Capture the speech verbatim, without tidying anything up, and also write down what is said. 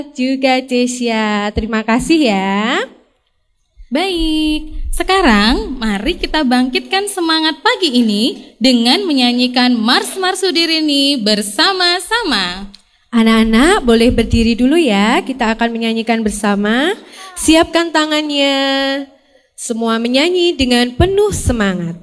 juga Cesia. Terima kasih ya. Baik, sekarang mari kita bangkitkan semangat pagi ini dengan menyanyikan Mars Marsudirini bersama-sama. Anak-anak boleh berdiri dulu ya, kita akan menyanyikan bersama. Siapkan tangannya, semua menyanyi dengan penuh semangat.